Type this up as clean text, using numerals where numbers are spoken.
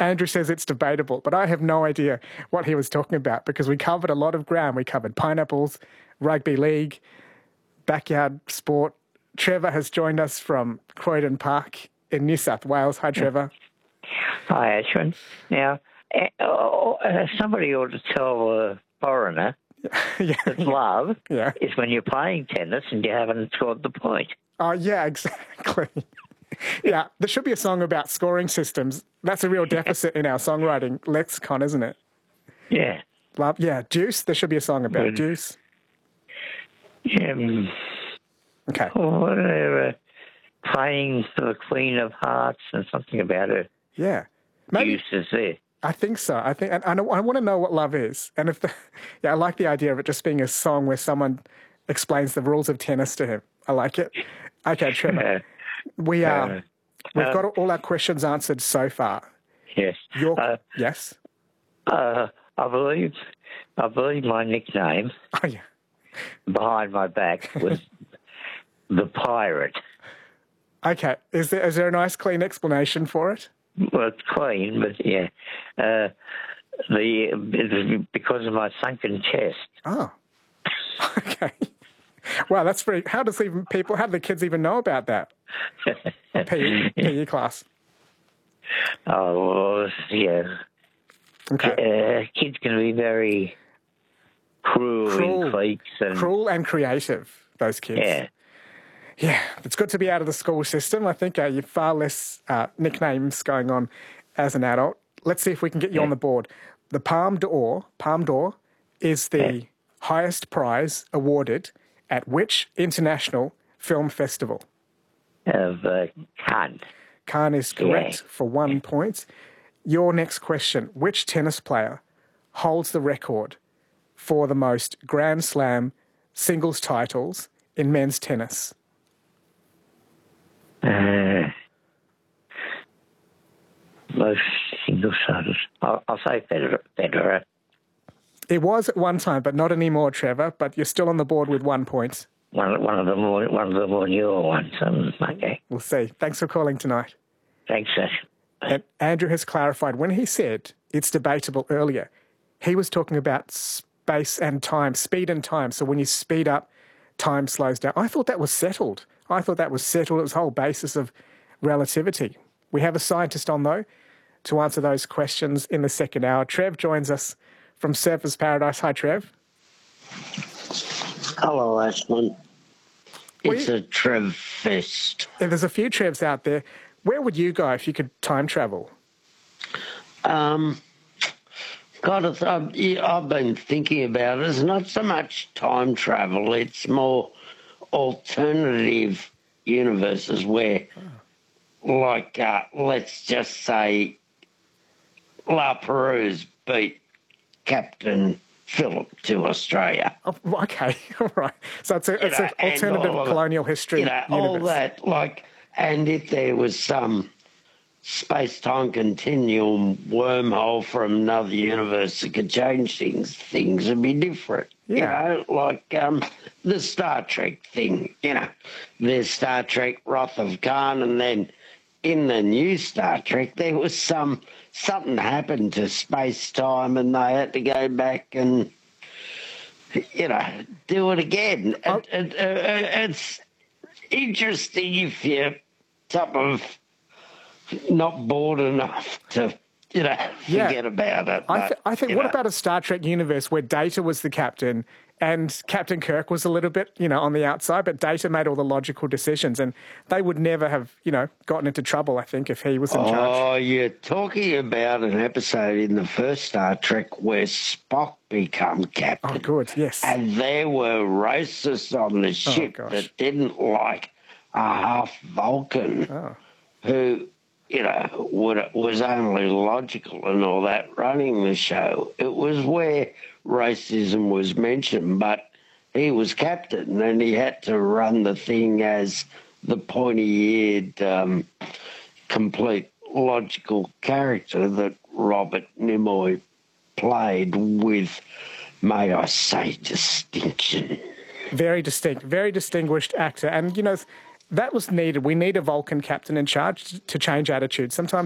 Andrew says it's debatable, but I have no idea what he was talking about because we covered a lot of ground. We covered pineapples, rugby league, backyard sport. Trevor has joined us from Croydon Park in New South Wales. Hi, Trevor. Hi, Ashwin. Now, somebody ought to tell a foreigner that love is when you're playing tennis and you haven't scored the point. Oh, yeah, exactly. Yeah, there should be a song about scoring systems. That's a real deficit in our songwriting lexicon, isn't it? Yeah. Love, Deuce. There should be a song about Deuce. Yeah. Okay. Whatever. Playing for the Queen of Hearts and something about her. Yeah. Deuce is there. I think so. I want to know what love is. And I like the idea of it just being a song where someone explains the rules of tennis to him. I like it. Okay, Trevor. We've got all our questions answered so far. Yes. Yes? I believe my nickname behind my back was the Pirate. Okay. Is there a nice, clean explanation for it? Well, it's clean, but yeah. Because of my sunken chest. Oh. Okay. Wow, that's very... How do the kids even know about that? PE class. Oh, well, yeah. Okay. Kids can be very cruel in cliques. Cruel and creative, those kids. Yeah. Yeah, it's good to be out of the school system. I think you've far less nicknames going on as an adult. Let's see if we can get you on the board. The Palme d'Or is the highest prize awarded at which international film festival? Of Cannes. Cannes is correct for 1 point. Your next question, which tennis player holds the record for the most Grand Slam singles titles in men's tennis? Most singles titles. I'll say Federer. It was at one time, but not anymore, Trevor. But you're still on the board with 1 point. One of the more newer ones. Okay. We'll see. Thanks for calling tonight. Thanks, Ash. And Andrew has clarified when he said it's debatable earlier, he was talking about space and time, speed and time. So when you speed up, time slows down. I thought that was settled. It was the whole basis of relativity. We have a scientist on, though, to answer those questions in the second hour. Trev joins us from Surfers Paradise. Hi, Trev. Hello, Ashman. It's a Trev fest. Yeah, there's a few Trevs out there. Where would you go if you could time travel? I've been thinking about it. It's not so much time travel. It's more alternative universes where, let's just say, La Perouse beat Captain Phillip to Australia. Oh, okay, all right. So it's an alternative colonial history universe. All that, and if there was some space-time continuum wormhole from another universe that could change things would be different. Yeah. The Star Trek thing, There's Star Trek Wrath of Khan, and then in the new Star Trek there was something happened to space-time and they had to go back and, do it again. It's interesting if you're not bored enough to, forget about it. I think, what about a Star Trek universe where Data was the captain and Captain Kirk was a little bit, on the outside, but Data made all the logical decisions and they would never have, gotten into trouble, I think, if he was in charge. Oh, you're talking about an episode in the first Star Trek where Spock became captain. Oh, good, yes. And there were racists on the ship that didn't like a half Vulcan who, was only logical and all that running the show. It was where racism was mentioned, but he was captain and he had to run the thing as the pointy-eared, complete logical character that Robert Nimoy played with, may I say, distinction. Very distinct, very distinguished actor. And, that was needed. We need a Vulcan captain in charge to change attitudes. Sometimes